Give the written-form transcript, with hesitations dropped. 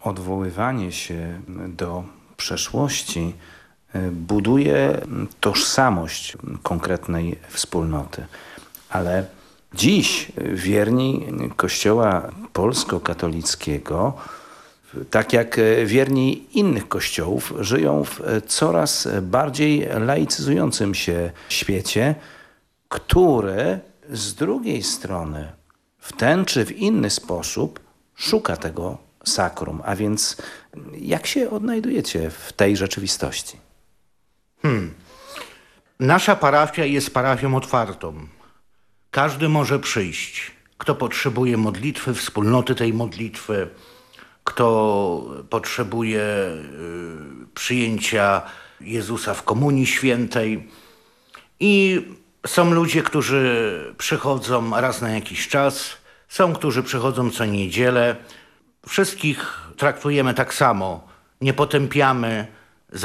odwoływanie się do przeszłości buduje tożsamość konkretnej wspólnoty. Ale dziś wierni Kościoła polsko-katolickiego, tak jak wierni innych kościołów, żyją w coraz bardziej laicyzującym się świecie, który z drugiej strony w ten czy w inny sposób szuka tego sakrum. A więc jak się odnajdujecie w tej rzeczywistości? Nasza parafia jest parafią otwartą. Każdy może przyjść. Kto potrzebuje modlitwy, wspólnoty tej modlitwy, kto potrzebuje przyjęcia Jezusa w Komunii Świętej. I są ludzie, którzy przychodzą raz na jakiś czas, są, którzy przychodzą co niedzielę. Wszystkich traktujemy tak samo, nie potępiamy.